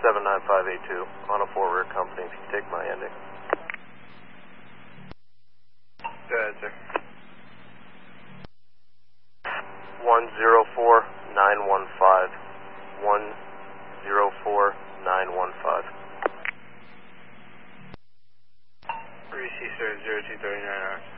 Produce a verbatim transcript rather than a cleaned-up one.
seven nine five eight two on a four rear company, if you take my ending. Go ahead, sir. one zero four nine one five. one zero four nine one five. Receive, sir, zero two three nine hours.